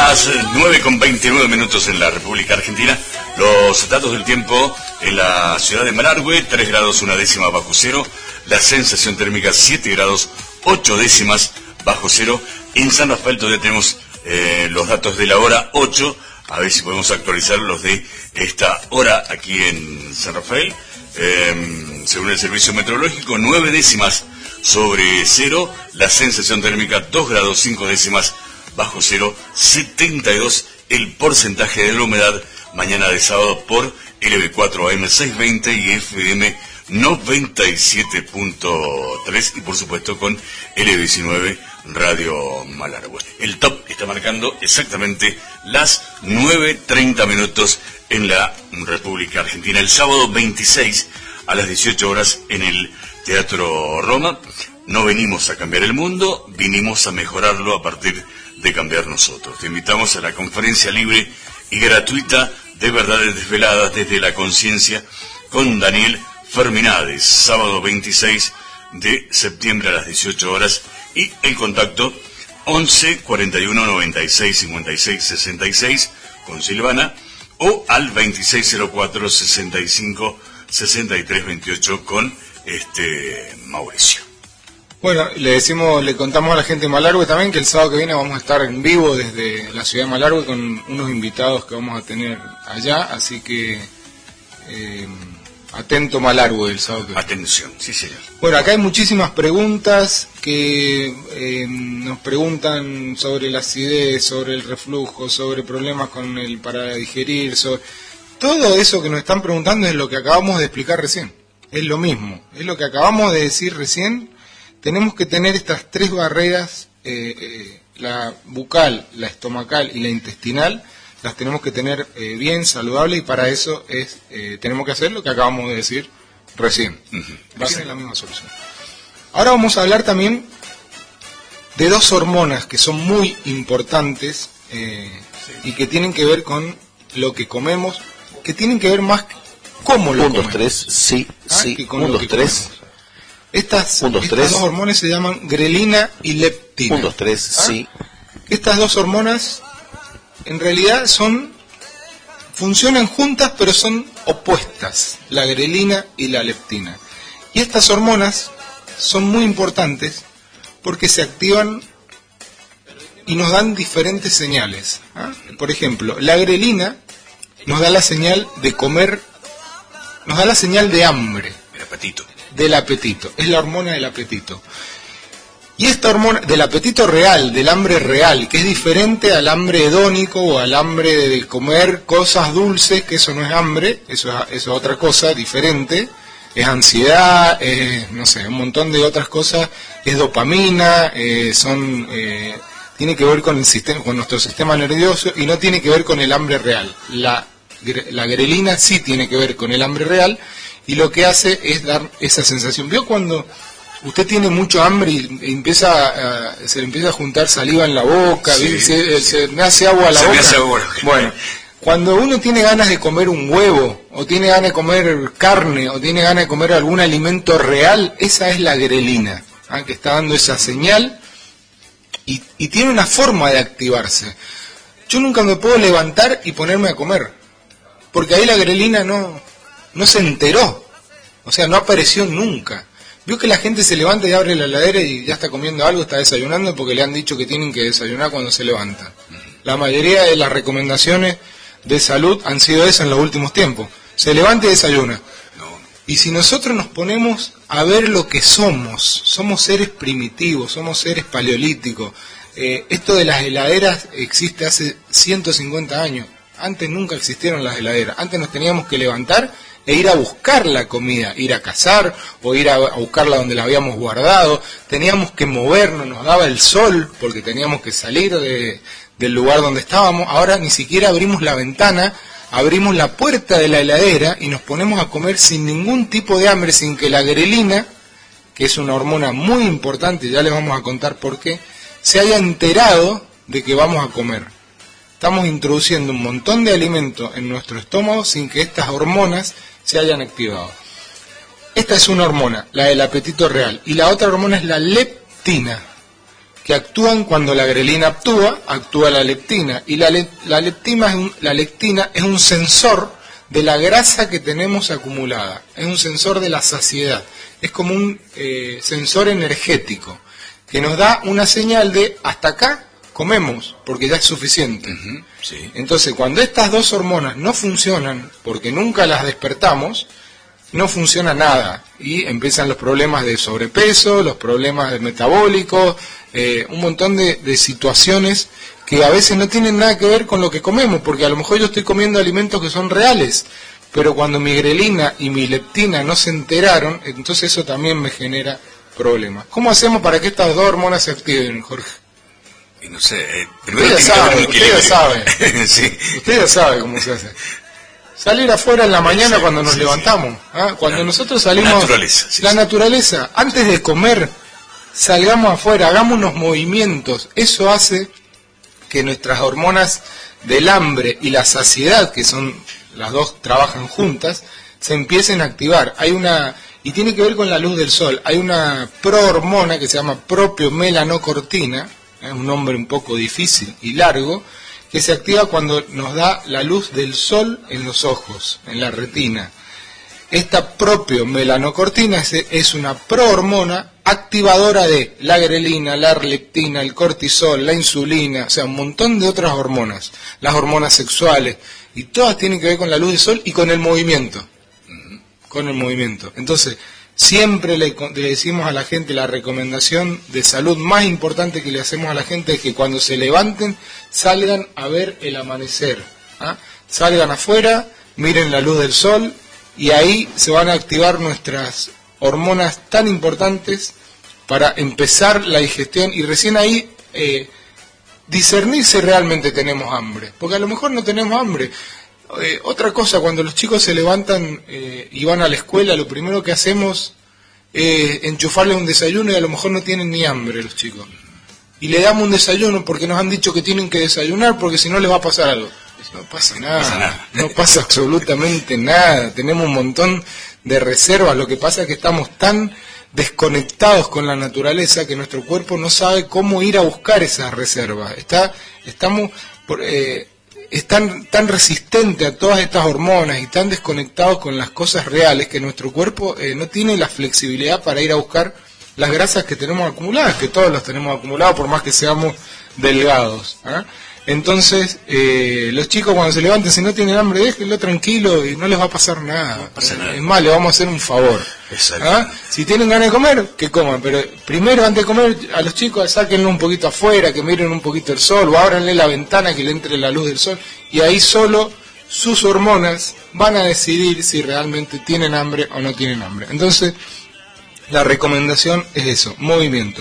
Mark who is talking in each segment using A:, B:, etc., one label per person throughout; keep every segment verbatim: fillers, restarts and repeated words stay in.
A: Las nueve con veintinueve minutos en la República Argentina. Los datos del tiempo en la ciudad de Malargüe: tres grados una décima bajo cero. La sensación térmica siete grados ocho décimas bajo cero. En San Rafael todavía tenemos eh, los datos de la hora ocho. A ver si podemos actualizar los de esta hora aquí en San Rafael. Eh, según el servicio meteorológico, nueve décimas sobre cero. La sensación térmica dos grados cinco décimas bajo cero. setenta y dos el porcentaje de la humedad. Mañana de sábado por L B cuatro A M seiscientos veinte y F M noventa y siete punto tres, y por supuesto con L B diecinueve Radio Malargüe. El top está marcando exactamente las nueve treinta minutos en la República Argentina. El sábado veintiséis a las dieciocho horas en el Teatro Roma. No venimos a cambiar el mundo, vinimos a mejorarlo a partir de cambiar nosotros. Te invitamos a la conferencia libre y gratuita de Verdades Desveladas desde la Conciencia con Daniel Ferminades, sábado veintiséis de septiembre a las dieciocho horas, y el contacto once cuarenta y uno noventa y seis cincuenta y seis sesenta y seis con Silvana, o al veintiséis cero cuatro sesenta y cinco sesenta y tres veintiocho con este Mauricio.
B: Bueno, le decimos, le contamos a la gente de Malargüe también que el sábado que viene vamos a estar en vivo desde la ciudad de Malargüe con unos invitados que vamos a tener allá, así que eh, atento Malargüe el sábado que viene.
A: Atención, sí señor.
B: Bueno, acá hay muchísimas preguntas que eh, nos preguntan sobre la acidez, sobre el reflujo, sobre problemas con el para digerir, sobre... todo eso que nos están preguntando es lo que acabamos de explicar recién, es lo mismo, es lo que acabamos de decir recién. Tenemos que tener estas tres barreras, eh, eh, la bucal, la estomacal y la intestinal, las tenemos que tener eh, bien, saludables, y para eso es eh, tenemos que hacer lo que acabamos de decir recién. Uh-huh. Va a ser la misma solución. Ahora vamos a hablar también de dos hormonas que son muy importantes eh, sí. y que tienen que ver con lo que comemos, que tienen que ver más cómo lo comemos.
C: Un, dos, tres, sí,
B: ¿Ah?
C: sí,
B: que con
C: un,
B: lo
C: dos,
B: que
C: tres.
B: comemos. Estas,
C: Un, dos,
B: estas
C: tres.
B: dos hormonas se llaman grelina y leptina.
C: Un, dos, tres,
B: ¿Ah?
C: sí.
B: Estas dos hormonas en realidad son funcionan juntas, pero son opuestas, la grelina y la leptina. Y estas hormonas son muy importantes porque se activan y nos dan diferentes señales. ¿Ah? Por ejemplo, la grelina nos da la señal de comer, nos da la señal de hambre.
A: El apetito.
B: Del apetito, es la hormona del apetito. Y esta hormona del apetito real, del hambre real, que es diferente al hambre hedónico o al hambre de comer cosas dulces, que eso no es hambre, eso es, eso es otra cosa diferente, es ansiedad, es, no sé, un montón de otras cosas, es dopamina, eh, son, eh, tiene que ver con el sistema, con nuestro sistema nervioso, y no tiene que ver con el hambre real. La, la grelina sí tiene que ver con el hambre real, y lo que hace es dar esa sensación. ¿Vio cuando usted tiene mucho hambre y empieza a, se le empieza a juntar saliva en la boca? Sí, se, sí. se me hace agua a la
A: se
B: boca.
A: Me hace agua.
B: Bueno, cuando uno tiene ganas de comer un huevo, o tiene ganas de comer carne, o tiene ganas de comer algún alimento real, esa es la grelina, ¿eh? que está dando esa señal, y, y tiene una forma de activarse. Yo nunca me puedo levantar y ponerme a comer, porque ahí la grelina no... no se enteró, o sea, no apareció nunca. Vio que la gente se levanta y abre la heladera y ya está comiendo algo, está desayunando, porque le han dicho que tienen que desayunar cuando se levantan. La mayoría de las recomendaciones de salud han sido esas en los últimos tiempos. Se levanta y desayuna. Y si nosotros nos ponemos a ver lo que somos, somos seres primitivos, somos seres paleolíticos. Eh, esto de las heladeras existe hace ciento cincuenta años. Antes nunca existieron las heladeras. Antes nos teníamos que levantar e ir a buscar la comida, ir a cazar o ir a, a buscarla donde la habíamos guardado. Teníamos que movernos, nos daba el sol porque teníamos que salir de, del lugar donde estábamos. Ahora ni siquiera abrimos la ventana, abrimos la puerta de la heladera y nos ponemos a comer sin ningún tipo de hambre, sin que la grelina, que es una hormona muy importante, ya les vamos a contar por qué, se haya enterado de que vamos a comer. Estamos introduciendo un montón de alimentos en nuestro estómago sin que estas hormonas se hayan activado. Esta es una hormona, la del apetito real, y la otra hormona es la leptina, que actúan cuando la grelina actúa, actúa la leptina. Y la, le, la, leptina es un, la leptina es un sensor de la grasa que tenemos acumulada. Es un sensor de la saciedad. Es como un eh, sensor energético que nos da una señal de hasta acá comemos, porque ya es suficiente.
A: Uh-huh, sí.
B: Entonces, cuando estas dos hormonas no funcionan, porque nunca las despertamos, no funciona nada. Y empiezan los problemas de sobrepeso, los problemas de metabólicos, eh, un montón de, de situaciones que a veces no tienen nada que ver con lo que comemos, porque a lo mejor yo estoy comiendo alimentos que son reales, pero cuando mi grelina y mi leptina no se enteraron, entonces eso también me genera problemas. ¿Cómo hacemos para que estas dos hormonas se activen, Jorge?
A: Y no sé, eh, primero
B: usted ya sabe, usted ya sabe.
A: Sí.
B: Usted ya sabe cómo se hace. Salir afuera en la mañana sí, cuando nos sí, levantamos. Sí. ¿Ah? Cuando la, nosotros salimos...
A: La naturaleza. Sí,
B: la
A: sí.
B: naturaleza. Antes de comer, salgamos afuera, hagamos unos movimientos. Eso hace que nuestras hormonas del hambre y la saciedad, que son las dos trabajan juntas, se empiecen a activar. Hay una... Y tiene que ver con la luz del sol. Hay una prohormona que se llama propiomelanocortina, es un nombre un poco difícil y largo, que se activa cuando nos da la luz del sol en los ojos, en la retina. Esta propiomelanocortina es, es una prohormona activadora de la grelina, la leptina, el cortisol, la insulina, o sea, un montón de otras hormonas, las hormonas sexuales, y todas tienen que ver con la luz del sol y con el movimiento. Con el movimiento. Entonces, siempre le, le decimos a la gente, la recomendación de salud más importante que le hacemos a la gente es que cuando se levanten, salgan a ver el amanecer. ¿Ah? Salgan afuera, miren la luz del sol, y ahí se van a activar nuestras hormonas tan importantes para empezar la digestión, y recién ahí eh, discernir si realmente tenemos hambre. Porque a lo mejor no tenemos hambre. Eh, otra cosa, cuando los chicos se levantan eh, y van a la escuela, lo primero que hacemos es enchufarles un desayuno y a lo mejor no tienen ni hambre los chicos. Y le damos un desayuno porque nos han dicho que tienen que desayunar porque si no les va a pasar algo. No pasa nada, no pasa, nada. No pasa absolutamente nada. Tenemos un montón de reservas. Lo que pasa es que estamos tan desconectados con la naturaleza que nuestro cuerpo no sabe cómo ir a buscar esas reservas. Está, estamos... Por, eh, es tan, tan resistente a todas estas hormonas y tan desconectados con las cosas reales que nuestro cuerpo eh, no tiene la flexibilidad para ir a buscar las grasas que tenemos acumuladas, que todos las tenemos acumuladas por más que seamos delgados. ¿eh? Entonces, eh, los chicos cuando se levanten, si no tienen hambre, déjenlo tranquilo y no les va a pasar nada.
A: No pasa nada.
B: Es más, le vamos a hacer un favor. ¿eh? Si tienen ganas de comer, que coman, pero primero antes de comer a los chicos sáquenlo un poquito afuera, que miren un poquito el sol, o ábranle la ventana que le entre la luz del sol, y ahí solo sus hormonas van a decidir si realmente tienen hambre o no tienen hambre. Entonces, la recomendación es eso, movimiento.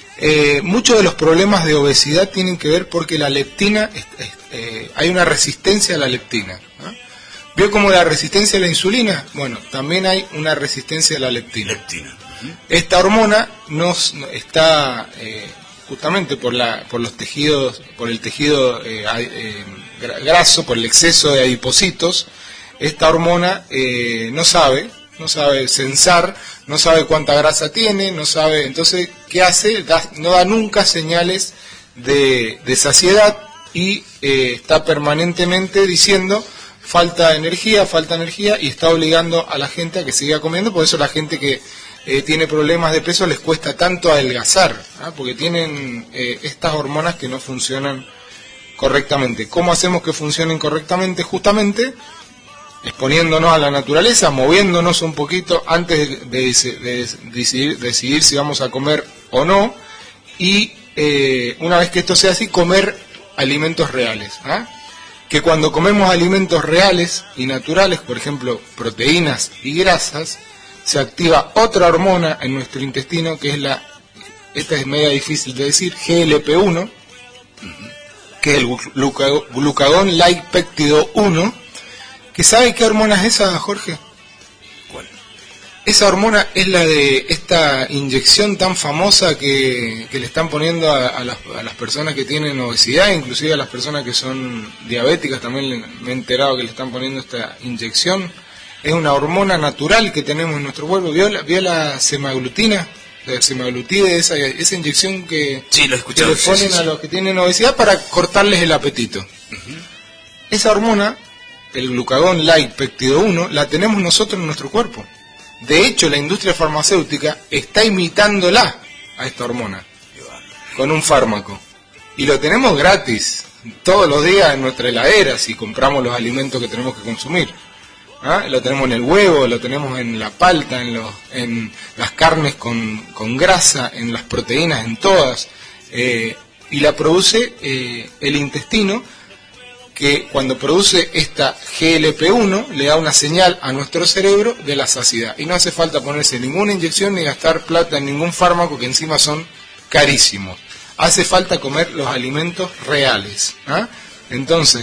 B: Eh, muchos de los problemas de obesidad tienen que ver porque la leptina, es, es, eh, hay una resistencia a la leptina. ¿no? ¿Vio como la resistencia a la insulina? Bueno, también hay una resistencia a la leptina.
A: leptina. Uh-huh.
B: Esta hormona nos está eh, justamente por la por los tejidos, por el tejido eh, eh, graso, por el exceso de adipocitos. Esta hormona eh, no sabe, no sabe censar, no sabe cuánta grasa tiene, no sabe, entonces, ¿qué hace? Da, no da nunca señales de, de saciedad y eh, está permanentemente diciendo falta energía, falta energía y está obligando a la gente a que siga comiendo. Por eso la gente que eh, tiene problemas de peso les cuesta tanto adelgazar, ¿ah? Porque tienen eh, estas hormonas que no funcionan correctamente. ¿Cómo hacemos que funcionen correctamente? Justamente exponiéndonos a la naturaleza, moviéndonos un poquito antes de, de, de, de decidir, decidir si vamos a comer o no, y eh, una vez que esto sea así, comer alimentos reales. ¿ah? Que cuando comemos alimentos reales y naturales, por ejemplo, proteínas y grasas, se activa otra hormona en nuestro intestino, que es la, esta es media difícil de decir, G L P uno, que es el glucagón-like péptido uno, que ¿sabe qué hormona es esa, Jorge?
A: ¿Cuál?
B: Esa hormona es la de esta inyección tan famosa que, que le están poniendo a, a, las, a las personas que tienen obesidad, inclusive a las personas que son diabéticas, también me he enterado que le están poniendo esta inyección. Es una hormona natural que tenemos en nuestro cuerpo. ¿Vio la, vio la semaglutina? semaglutide, esa, esa inyección que,
A: sí, lo he
B: que le ponen
A: sí, sí, sí.
B: a los que tienen obesidad para cortarles el apetito. Uh-huh. Esa hormona, el glucagón like péptido uno, la tenemos nosotros en nuestro cuerpo. De hecho, la industria farmacéutica está imitándola a esta hormona con un fármaco. Y lo tenemos gratis todos los días en nuestra heladera si compramos los alimentos que tenemos que consumir. ¿Ah? Lo tenemos en el huevo, lo tenemos en la palta, en, los, en las carnes con, con grasa, en las proteínas, en todas. Eh, y la produce eh, el intestino, que cuando produce esta G L P uno le da una señal a nuestro cerebro de la saciedad. Y no hace falta ponerse ninguna inyección ni gastar plata en ningún fármaco, que encima son carísimos. Hace falta comer los alimentos reales. ¿Ah? Entonces,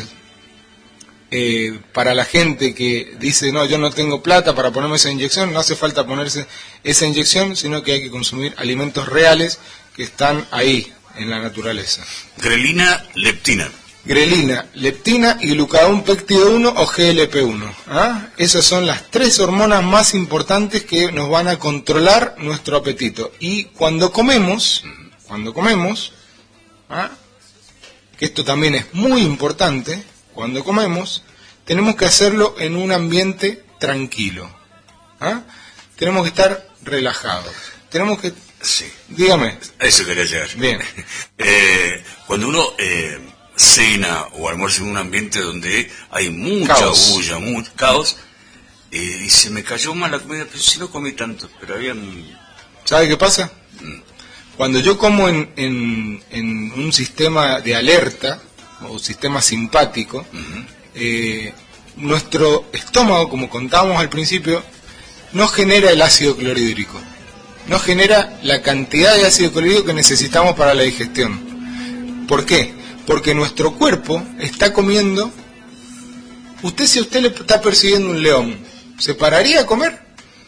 B: eh, para la gente que dice, no, yo no tengo plata para ponerme esa inyección, no hace falta ponerse esa inyección, sino que hay que consumir alimentos reales que están ahí, en la naturaleza.
A: Grelina, leptina.
B: Grelina, leptina y glucagón péptido uno o G L P uno. ¿Ah? Esas son las tres hormonas más importantes que nos van a controlar nuestro apetito. Y cuando comemos, cuando comemos, ¿ah? que esto también es muy importante, cuando comemos, tenemos que hacerlo en un ambiente tranquilo. ¿Ah? Tenemos que estar relajados. Tenemos que...
A: Sí.
B: Dígame.
A: A eso quería llegar.
B: Bien.
A: eh, cuando uno eh, cena o almuerza en un ambiente donde hay mucha
B: caos.
A: bulla, mucho caos, eh, y se me cayó mal la comida, pero si no comí tanto, pero habían...
B: ¿Sabe qué pasa? Mm. Cuando yo como en, en, en un sistema de alerta, o sistema simpático, uh-huh. eh, nuestro estómago, como contábamos al principio, no genera el ácido clorhídrico, no genera la cantidad de ácido clorhídrico que necesitamos para la digestión. ¿Por qué? Porque nuestro cuerpo está comiendo. Usted, si a usted le está persiguiendo un león, ¿se pararía a comer?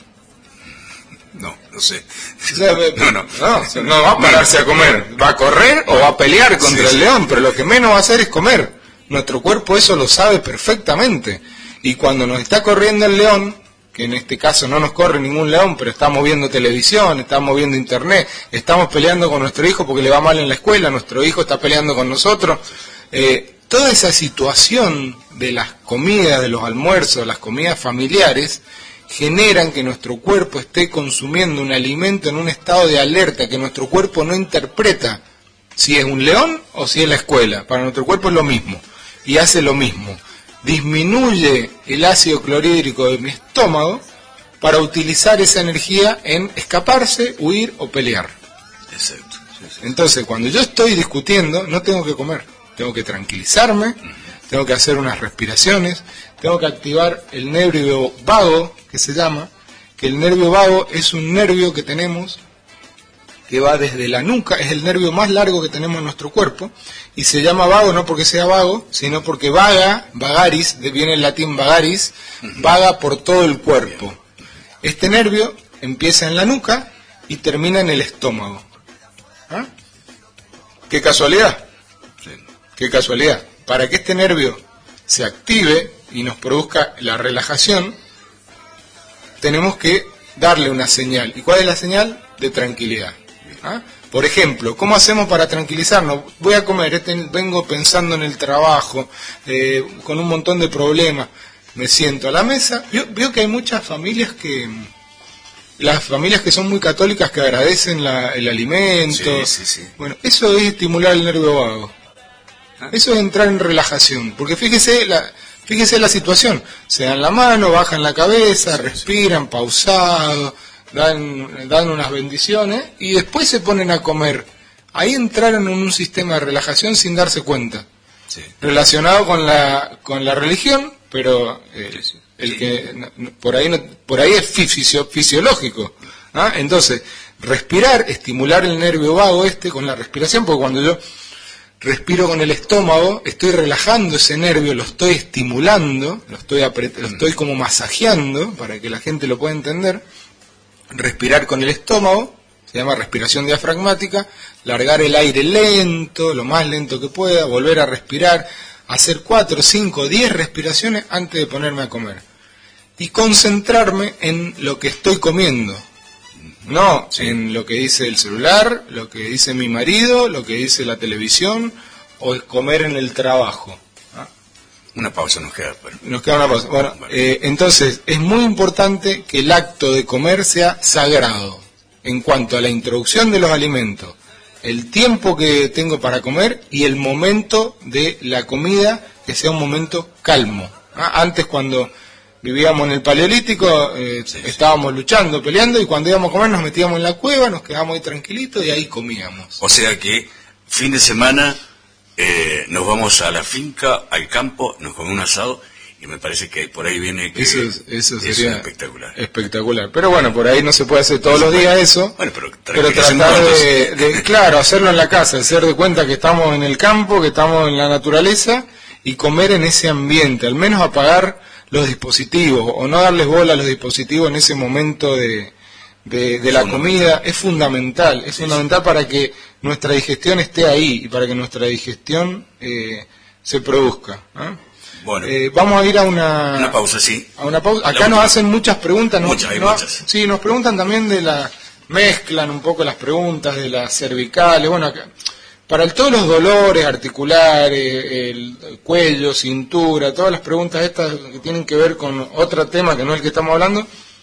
A: No, no sé.
B: O sea, no, no, no, no va a pararse a comer. Va a correr o va a pelear contra sí, el león, pero lo que menos va a hacer es comer. Nuestro cuerpo eso lo sabe perfectamente. Y cuando nos está corriendo el león, que en este caso no nos corre ningún león, pero estamos viendo televisión, estamos viendo internet, estamos peleando con nuestro hijo porque le va mal en la escuela, nuestro hijo está peleando con nosotros, eh, toda esa situación de las comidas, de los almuerzos, las comidas familiares, generan que nuestro cuerpo esté consumiendo un alimento en un estado de alerta que nuestro cuerpo no interpreta si es un león o si es la escuela. Para nuestro cuerpo es lo mismo y hace lo mismo. Disminuye el ácido clorhídrico de mi estómago para utilizar esa energía en escaparse, huir o pelear.
A: Exacto. Sí, sí.
B: Entonces, cuando yo estoy discutiendo, no tengo que comer, tengo que tranquilizarme, uh-huh. tengo que hacer unas respiraciones, tengo que activar el nervio vago, que se llama, que el nervio vago es un nervio que tenemos que va desde la nuca, es el nervio más largo que tenemos en nuestro cuerpo, y se llama vago no porque sea vago, sino porque vaga, vagaris, viene el latín vagaris, vaga por todo el cuerpo. Este nervio empieza en la nuca y termina en el estómago. ¿Ah? ¡Qué casualidad!
A: Sí.
B: ¡Qué casualidad! Para que este nervio se active y nos produzca la relajación, tenemos que darle una señal. ¿Y cuál es la señal? De tranquilidad. ¿Ah? Por ejemplo, ¿cómo hacemos para tranquilizarnos? Voy a comer, este, vengo pensando en el trabajo, eh, con un montón de problemas, me siento a la mesa. Veo, veo que hay muchas familias que, las familias que son muy católicas, que agradecen la, el alimento.
A: Sí, sí, sí.
B: Bueno, eso es estimular el nervio vago. Eso es entrar en relajación, porque fíjese la, fíjese la situación, se dan la mano, bajan la cabeza, sí, respiran, sí. pausado, dan, dan unas bendiciones y después se ponen a comer. Ahí entraron en un sistema de relajación sin darse cuenta, sí. relacionado con la con la religión, pero eh, sí, sí. el que no, por ahí no, por ahí es fisio, fisiológico. ¿Ah? Entonces, respirar, estimular el nervio vago este con la respiración, porque cuando yo respiro con el estómago, estoy relajando ese nervio, lo estoy estimulando, lo estoy apret- lo estoy como masajeando, para que la gente lo pueda entender. Respirar con el estómago, se llama respiración diafragmática, largar el aire lento, lo más lento que pueda, volver a respirar, hacer cuatro, cinco, diez respiraciones antes de ponerme a comer. Y concentrarme en lo que estoy comiendo. No, sí. En lo que dice el celular, lo que dice mi marido, lo que dice la televisión, o es comer en el trabajo. ¿Ah?
A: Una pausa nos queda. Pero...
B: Nos queda una pausa. Bueno, bueno. Eh, entonces, es muy importante que el acto de comer sea sagrado en cuanto a la introducción de los alimentos, el tiempo que tengo para comer y el momento de la comida, que sea un momento calmo. ¿Ah? Antes, cuando vivíamos en el Paleolítico, eh, sí, estábamos sí. luchando, peleando, y cuando íbamos a comer nos metíamos en la cueva, nos quedábamos ahí tranquilitos y ahí comíamos.
A: O sea que, fin de semana, eh, nos vamos a la finca, al campo, nos comemos un asado, y me parece que por ahí viene que
B: eso, eso sería
A: es espectacular.
B: Espectacular. Pero bueno, por ahí no se puede hacer todos no los días puede. eso.
A: Bueno, pero,
B: pero tratar de, de, claro, hacerlo en la casa, hacer de cuenta que estamos en el campo, que estamos en la naturaleza, y comer en ese ambiente, al menos apagar los dispositivos, o no darles bola a los dispositivos en ese momento de, de, de la comida, es fundamental, es sí, fundamental sí. para que nuestra digestión esté ahí, y para que nuestra digestión eh, se produzca, ¿eh?
A: Bueno,
B: eh, vamos a ir a una,
A: una pausa, sí.
B: A una pausa. Acá nos hacen muchas preguntas.
A: Muchas,
B: ¿no?
A: hay
B: no,
A: muchas.
B: Sí, nos preguntan también de la... Mezclan un poco las preguntas de las cervicales. Bueno, acá, para el, todos los dolores articulares, el, el cuello, cintura, todas las preguntas estas que tienen que ver con otro tema que no es el que estamos hablando,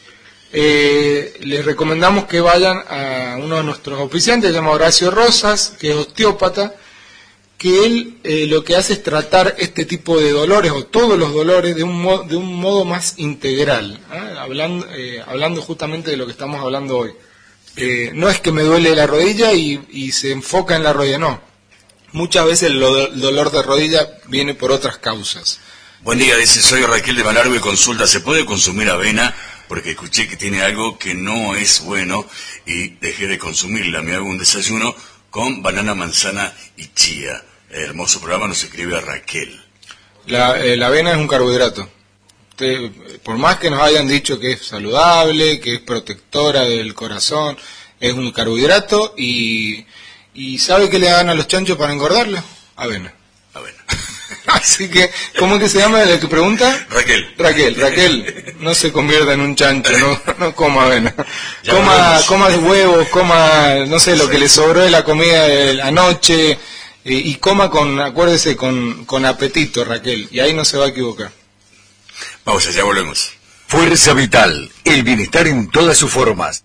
B: eh, les recomendamos que vayan a uno de nuestros oficiantes, se llama Horacio Rosas, que es osteópata, que él eh, lo que hace es tratar este tipo de dolores o todos los dolores de un modo, de un modo más integral, ¿eh? hablando, eh, hablando justamente de lo que estamos hablando hoy. Eh, no es que me duele la rodilla y, y se enfoca en la rodilla, no. Muchas veces el, do, el dolor de rodilla viene por otras causas.
A: Buen día, dice, soy Raquel de Malargüe, consulta, ¿se puede consumir avena? Porque escuché que tiene algo que no es bueno y dejé de consumirla, me hago un desayuno con banana, manzana y chía. Hermoso programa, nos escribe a Raquel.
B: La, eh, la avena es un carbohidrato. Usted, por más que nos hayan dicho que es saludable, que es protectora del corazón, es un carbohidrato y, y ¿sabe qué le dan a los chanchos para engordarlo? Avena.
A: Avena.
B: Así que, ¿cómo es que se llama el que pregunta?
A: Raquel.
B: Raquel, Raquel, no se convierta en un chancho, no, no coma avena. Coma, coma de huevos, coma, no sé, lo que le sobró de la comida de la noche, eh, y coma con, acuérdese, con, con apetito, Raquel, y ahí no se va a equivocar.
A: Pausa, ya volvemos.
C: Fuerza Vital, el bienestar en todas sus formas.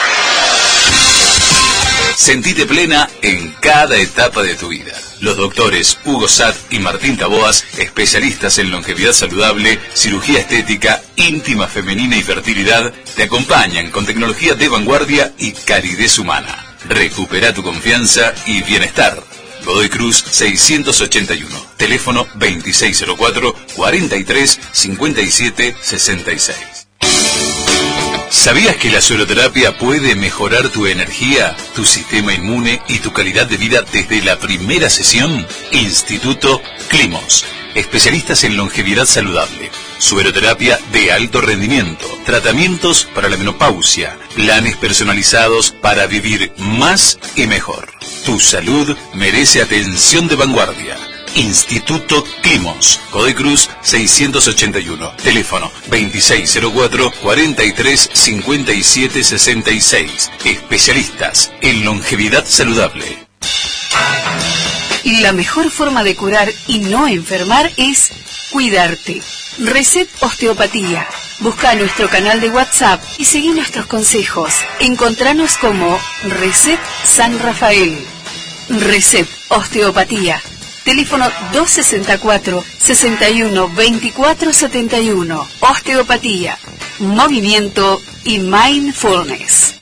D: Sentite plena en cada etapa de tu vida. Los doctores Hugo Satt y Martín Taboas, especialistas en longevidad saludable, cirugía estética, íntima femenina y fertilidad, te acompañan con tecnología de vanguardia y calidez humana. Recupera tu confianza y bienestar. Godoy Cruz seiscientos ochenta y uno, teléfono veintiséis cero cuatro, cuarenta y tres, cincuenta y siete, sesenta y seis. ¿Sabías que la sueroterapia puede mejorar tu energía, tu sistema inmune y tu calidad de vida desde la primera sesión? Instituto Climos, especialistas en longevidad saludable, sueroterapia de alto rendimiento, tratamientos para la menopausia, planes personalizados para vivir más y mejor. Tu salud merece atención de vanguardia. Instituto Climos, Godoy Cruz seiscientos ochenta y uno, teléfono veintiséis cero cuatro, cuarenta y tres, cincuenta y siete, sesenta y seis. Especialistas en longevidad saludable.
E: La mejor forma de curar y no enfermar es cuidarte. Reset Osteopatía. Busca nuestro canal de WhatsApp y seguí nuestros consejos. Encontranos como Reset San Rafael. Reset Osteopatía. Teléfono dos sesenta y cuatro, sesenta y uno, veinticuatro setenta y uno. Osteopatía, movimiento y mindfulness.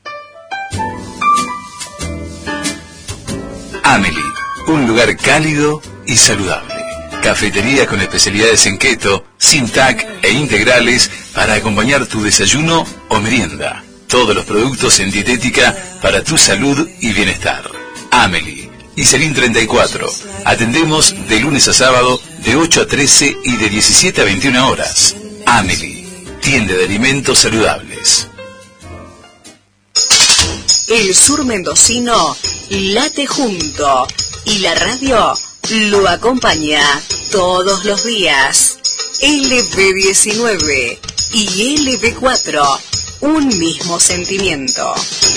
D: Amelie, un lugar cálido y saludable. Cafetería con especialidades en keto, sin T A C e integrales para acompañar tu desayuno o merienda. Todos los productos en dietética para tu salud y bienestar. Amelie. Iselín treinta y cuatro. Atendemos de lunes a sábado de ocho a trece y de diecisiete a veintiuna horas. Amelie, tienda de alimentos saludables.
F: El sur mendocino late junto y la radio lo acompaña todos los días. L B diecinueve y L B cuatro un mismo sentimiento.